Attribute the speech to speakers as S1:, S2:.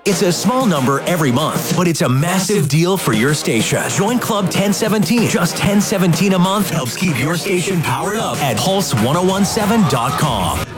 S1: It's a small number every month, but it's a massive deal for your station. Join Club 1017. Just $10.17 a month helps keep your station powered up at Pulse1017.com.